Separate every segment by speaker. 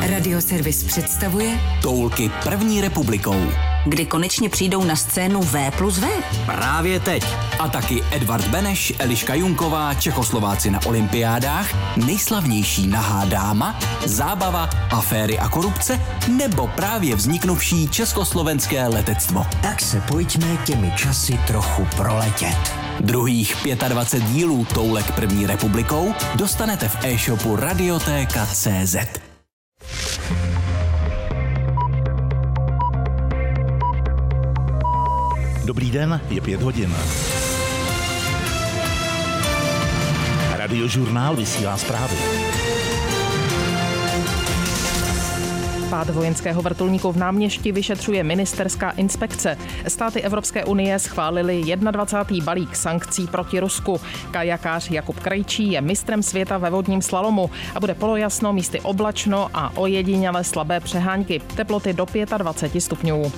Speaker 1: Radioservis představuje
Speaker 2: Toulky první republikou.
Speaker 1: Kdy konečně přijdou na scénu V+V?
Speaker 2: Právě teď. A taky Edvard Beneš, Eliška Junková, Čechoslováci na olympiádách, nejslavnější nahá dáma, zábava, aféry a korupce, nebo právě vzniknuvší československé letectvo.
Speaker 3: Tak se pojďme těmi časy trochu proletět.
Speaker 2: Druhých 25 dílů Toulek první republikou dostanete v e-shopu Radioteka.cz.
Speaker 4: Dobrý den, je 5 hodin. Radiožurnál vysílá zprávy.
Speaker 5: Pád vojenského vrtulníku v Náměšti vyšetřuje ministerská inspekce. Státy Evropské unie schválili 21. balík sankcí proti Rusku. Kajakář Jakub Krejčí je mistrem světa ve vodním slalomu a bude polojasno, místy oblačno a ojediněle slabé přehánky. Teploty do 25 stupňů.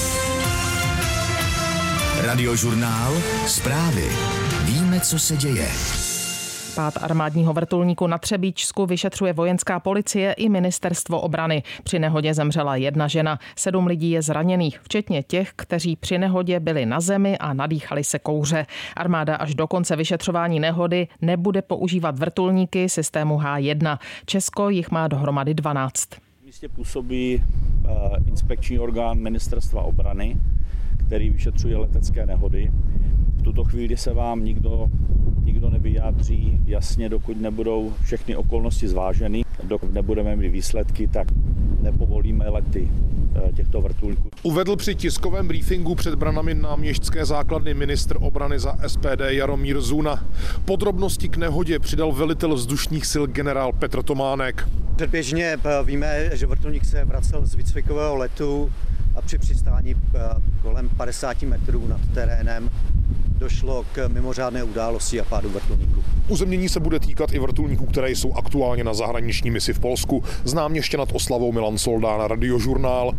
Speaker 3: Radiožurnál zprávy. Víme, co se děje.
Speaker 5: Pád armádního vrtulníku na Třebíčsku vyšetřuje vojenská policie i ministerstvo obrany. Při nehodě zemřela jedna žena, 7 lidí je zraněných, včetně těch, kteří při nehodě byli na zemi a nadýchali se kouře. Armáda až do konce vyšetřování nehody nebude používat vrtulníky systému H1. Česko jich má dohromady 12.
Speaker 6: V místě působí inspekční orgán ministerstva obrany, který vyšetřuje letecké nehody. V tuto chvíli se vám nikdo nevyjádří jasně, dokud nebudou všechny okolnosti zváženy. Dokud nebudeme mít výsledky, tak nepovolíme lety těchto vrtulníků.
Speaker 7: Uvedl při tiskovém briefingu před branami náměstské základny ministr obrany za SPD Jaromír Zuna. Podrobnosti k nehodě přidal velitel vzdušních sil generál Petr Tománek.
Speaker 8: Předběžně víme, že vrtulník se vracel z výcvikového letu a při přistání kolem 50 metrů nad terénem došlo k mimořádné události a pádu vrtulníku.
Speaker 7: Uzemnění se bude týkat i vrtulníků, které jsou aktuálně na zahraniční misi v Polsku. Znám ještě nad oslavou Milan Soldán, Radiožurnál.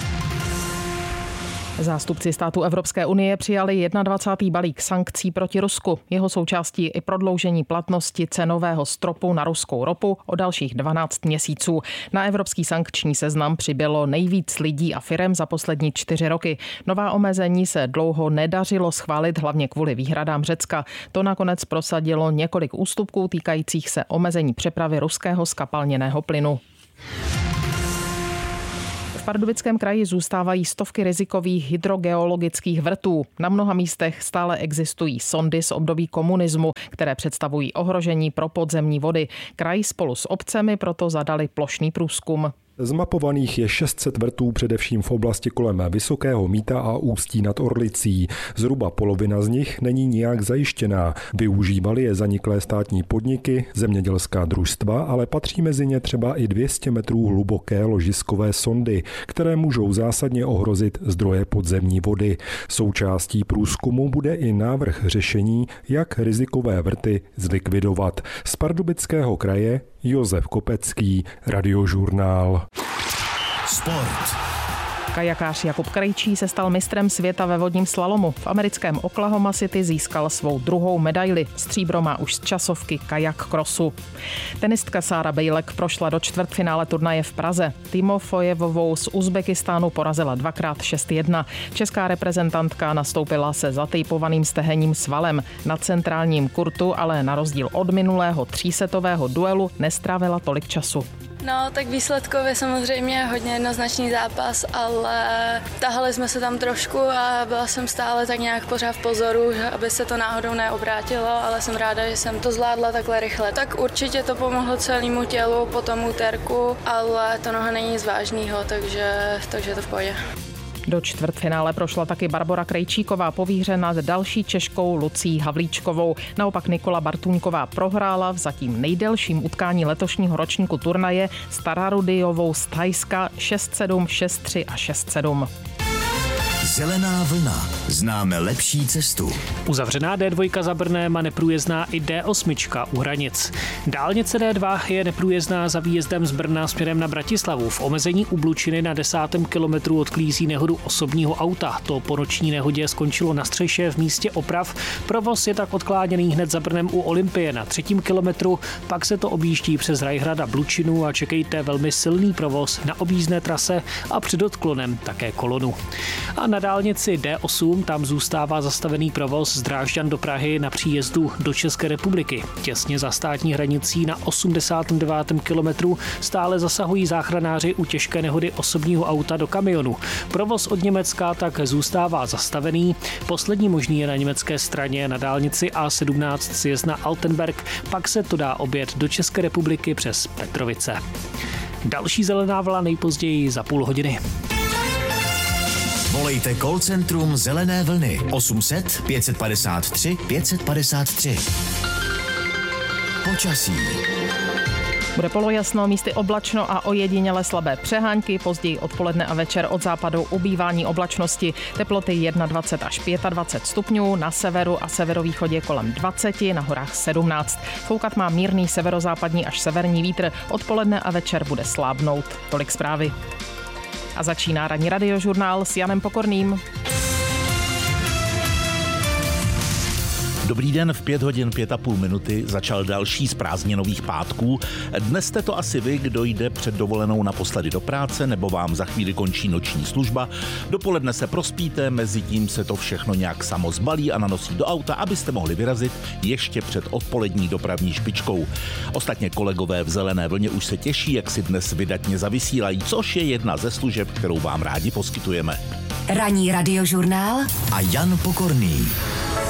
Speaker 5: Zástupci států Evropské unie přijali 21. balík sankcí proti Rusku. Jeho součástí i prodloužení platnosti cenového stropu na ruskou ropu o dalších 12 měsíců. Na evropský sankční seznam přibylo nejvíc lidí a firem za poslední 4 roky. Nová omezení se dlouho nedařilo schválit, hlavně kvůli výhradám Řecka. To nakonec prosadilo několik ústupků týkajících se omezení přepravy ruského zkapalněného plynu. V Pardubickém kraji zůstávají stovky rizikových hydrogeologických vrtů. Na mnoha místech stále existují sondy z období komunismu, které představují ohrožení pro podzemní vody. Kraj spolu s obcemi proto zadali plošný průzkum.
Speaker 9: Zmapovaných je 600 vrtů především v oblasti kolem Vysokého Mýta a Ústí nad Orlicí. Zhruba polovina z nich není nijak zajištěná. Využívaly je zaniklé státní podniky, zemědělská družstva, ale patří mezi ně třeba i 200 metrů hluboké ložiskové sondy, které můžou zásadně ohrozit zdroje podzemní vody. Součástí průzkumu bude i návrh řešení, jak rizikové vrty zlikvidovat. Z Pardubického kraje Josef Kopecký, Radiožurnál.
Speaker 3: Sport.
Speaker 5: Kajakář Jakub Krejčí se stal mistrem světa ve vodním slalomu. V americkém Oklahoma City získal svou druhou medaili. Stříbro má už z časovky kajak crossu. Tenistka Sára Bejlek prošla do čtvrtfinále turnaje v Praze. Timofejevovou z Uzbekistánu porazila 2x 6-1. Česká reprezentantka nastoupila se zatejpovaným stehenním svalem. Na centrálním kurtu ale na rozdíl od minulého 3setového duelu nestrávila tolik času.
Speaker 10: No, tak výsledkově samozřejmě hodně jednoznačný zápas, ale tahali jsme se tam trošku a byla jsem stále tak nějak pořád v pozoru, aby se to náhodou neobrátilo, ale jsem ráda, že jsem to zvládla takhle rychle. Tak určitě to pomohlo celému tělu po tom úterku, ale to noha není nic vážného, takže to v pohodě.
Speaker 5: Do čtvrtfinále prošla taky Barbora Krejčíková po výhře nad další Češkou Lucí Havlíčkovou. Naopak Nikola Bartůňková prohrála v zatím nejdelším utkání letošního ročníku turnaje s Tararudiovou z Thajska 6-7, 6-3 a 6-7.
Speaker 3: Zelená vlna. Známe lepší cestu.
Speaker 11: Uzavřená D2 za Brnem a neprůjezdná i D8 u hranic. Dálnice D2 je neprůjezdná za výjezdem z Brna směrem na Bratislavu. V omezení u Blučiny na 10. kilometru odklízí nehodu osobního auta. To po noční nehodě skončilo na střeše v místě oprav. Provoz je tak odkláněný hned za Brnem u Olympie na 3. kilometru, pak se to objíždí přes Rajhrad a Blučinu a čekejte velmi silný provoz na objízdné trase a před odklonem také kolonu. A na dálnici D8 tam zůstává zastavený provoz z Drážďan do Prahy na příjezdu do České republiky. Těsně za státní hranicí na 89. kilometru stále zasahují záchranáři u těžké nehody osobního auta do kamionu. Provoz od Německa tak zůstává zastavený. Poslední možný je na německé straně na dálnici A17 sjezd na Altenberg, pak se to dá objet do České republiky přes Petrovice. Další zelená vlna nejpozději za půl hodiny.
Speaker 3: Volejte call centrum Zelené vlny 800 553 553. Počasí.
Speaker 5: Bude polojasno, místy oblačno a ojediněle slabé přehánky, později odpoledne a večer od západu ubývání oblačnosti, teploty 21 až 25 stupňů, na severu a severovýchodě kolem 20, na horách 17. Foukat má mírný severozápadní až severní vítr, odpoledne a večer bude slábnout. Tolik zprávy. A začíná ranní radiožurnál s Janem Pokorným.
Speaker 4: Dobrý den, v 5 hodin 5,5 minuty začal další z prázdninových pátků. Dnes jste to asi vy, kdo jde před dovolenou naposledy do práce, nebo vám za chvíli končí noční služba. Dopoledne se prospíte, mezi tím se to všechno nějak samo zbalí a nanosí do auta, abyste mohli vyrazit ještě před odpolední dopravní špičkou. Ostatně kolegové v Zelené vlně už se těší, jak si dnes vydatně zavysílají, což je jedna ze služeb, kterou vám rádi poskytujeme.
Speaker 1: Ranní radiožurnál
Speaker 3: a Jan Pokorný.